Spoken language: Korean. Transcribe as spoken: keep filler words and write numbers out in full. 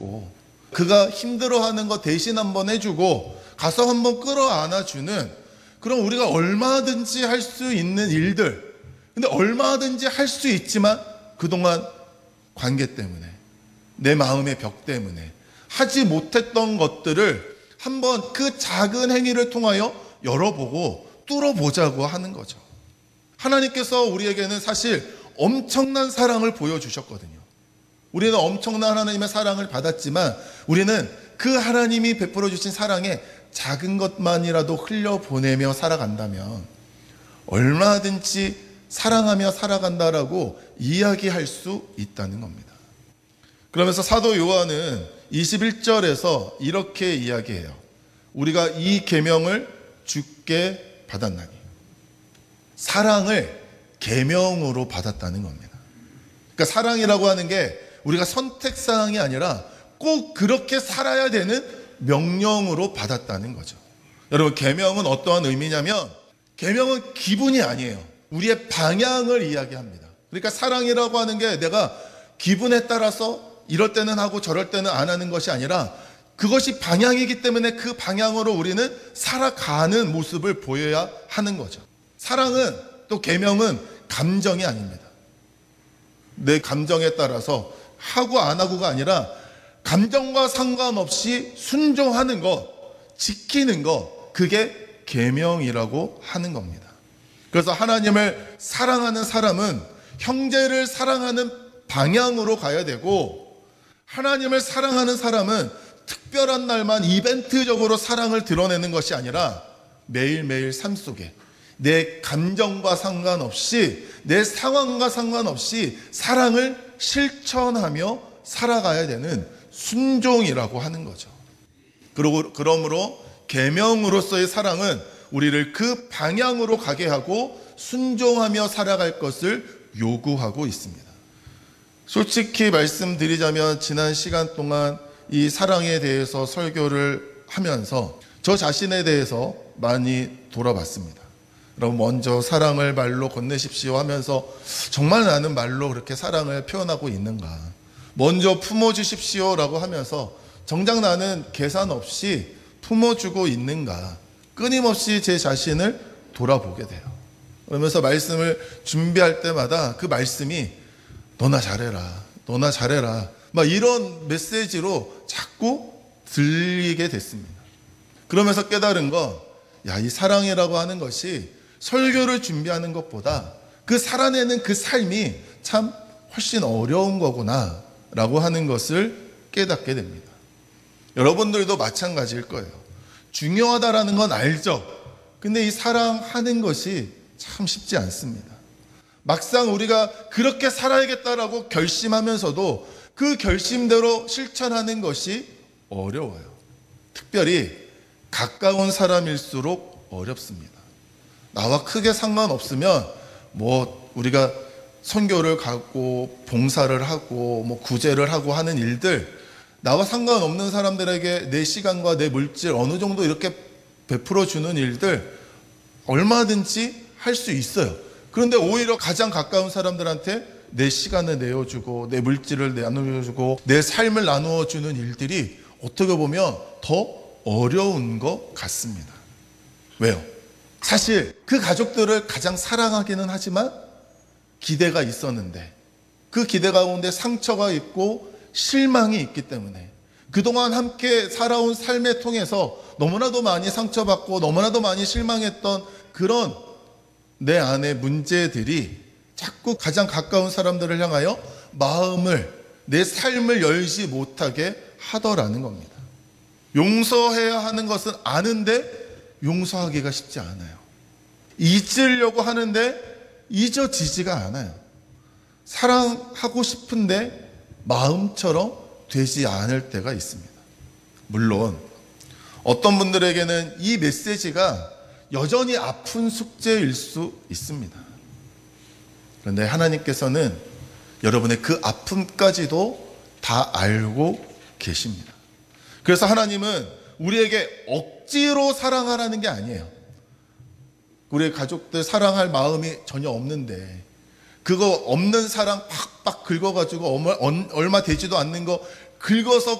해주고, 그가 힘들어하는 거 대신 한번 해주고 가서 한번 끌어안아주는, 그럼 우리가 얼마든지 할 수 있는 일들, 근데 얼마든지 할 수 있지만 그동안 관계 때문에, 내 마음의 벽 때문에 하지 못했던 것들을 한번 그 작은 행위를 통하여 열어보고 뚫어보자고 하는 거죠. 하나님께서 우리에게는 사실 엄청난 사랑을 보여주셨거든요. 우리는 엄청난 하나님의 사랑을 받았지만 우리는 그 하나님이 베풀어 주신 사랑에 작은 것만이라도 흘려보내며 살아간다면 얼마든지 사랑하며 살아간다라고 이야기할 수 있다는 겁니다. 그러면서 사도 요한은 이십일 절에서 이렇게 이야기해요. 우리가 이 계명을 주께 받았나니, 사랑을 계명으로 받았다는 겁니다. 그러니까 사랑이라고 하는 게 우리가 선택사항이 아니라 꼭 그렇게 살아야 되는 명령으로 받았다는 거죠. 여러분, 계명은 어떠한 의미냐면, 계명은 기분이 아니에요. 우리의 방향을 이야기합니다. 그러니까 사랑이라고 하는 게 내가 기분에 따라서 이럴 때는 하고 저럴 때는 안 하는 것이 아니라 그것이 방향이기 때문에 그 방향으로 우리는 살아가는 모습을 보여야 하는 거죠. 사랑은, 또 계명은 감정이 아닙니다. 내 감정에 따라서 하고 안 하고가 아니라 감정과 상관없이 순종하는 것, 지키는 것, 그게 계명이라고 하는 겁니다. 그래서 하나님을 사랑하는 사람은 형제를 사랑하는 방향으로 가야 되고, 하나님을 사랑하는 사람은 특별한 날만 이벤트적으로 사랑을 드러내는 것이 아니라 매일매일 삶 속에 내 감정과 상관없이, 내 상황과 상관없이 사랑을 실천하며 살아가야 되는 순종이라고 하는 거죠. 그리고 그러므로 계명으로서의 사랑은 우리를 그 방향으로 가게 하고 순종하며 살아갈 것을 요구하고 있습니다. 솔직히 말씀드리자면 지난 시간 동안 이 사랑에 대해서 설교를 하면서 저 자신에 대해서 많이 돌아봤습니다. 여러분, 먼저 사랑을 말로 건네십시오 하면서 정말 나는 말로 그렇게 사랑을 표현하고 있는가? 먼저 품어주십시오라고 하면서 정작 나는 계산 없이 품어주고 있는가? 끊임없이 제 자신을 돌아보게 돼요. 그러면서 말씀을 준비할 때마다 그 말씀이 너나 잘해라, 너나 잘해라, 막 이런 메시지로 자꾸 들리게 됐습니다. 그러면서 깨달은 건, 야, 이 사랑이라고 하는 것이 설교를 준비하는 것보다 그 살아내는 그 삶이 참 훨씬 어려운 거구나 라고 하는 것을 깨닫게 됩니다. 여러분들도 마찬가지일 거예요. 중요하다라는 건 알죠. 근데 이 사랑하는 것이 참 쉽지 않습니다. 막상 우리가 그렇게 살아야겠다라고 결심하면서도 그 결심대로 실천하는 것이 어려워요. 특별히 가까운 사람일수록 어렵습니다. 나와 크게 상관없으면 뭐 우리가 선교를 가고 봉사를 하고 뭐 구제를 하고 하는 일들, 나와 상관없는 사람들에게 내 시간과 내 물질 어느 정도 이렇게 베풀어 주는 일들 얼마든지 할 수 있어요. 그런데 오히려 가장 가까운 사람들한테 내 시간을 내어주고 내 물질을 나누어주고 내 삶을 나누어주는 일들이 어떻게 보면 더 어려운 것 같습니다. 왜요? 사실 그 가족들을 가장 사랑하기는 하지만 기대가 있었는데 그 기대 가운데 상처가 있고 실망이 있기 때문에 그동안 함께 살아온 삶을 통해서 너무나도 많이 상처받고 너무나도 많이 실망했던 그런 내 안의 문제들이 자꾸 가장 가까운 사람들을 향하여 마음을, 내 삶을 열지 못하게 하더라는 겁니다. 용서해야 하는 것은 아는데 용서하기가 쉽지 않아요. 잊으려고 하는데 잊어지지가 않아요. 사랑하고 싶은데 마음처럼 되지 않을 때가 있습니다. 물론 어떤 분들에게는 이 메시지가 여전히 아픈 숙제일 수 있습니다. 그런데 하나님께서는 여러분의 그 아픔까지도 다 알고 계십니다. 그래서 하나님은 우리에게 억지로 사랑하라는 게 아니에요. 우리 가족들 사랑할 마음이 전혀 없는데 그거 없는 사랑 팍팍 긁어가지고 얼마 되지도 않는 거 긁어서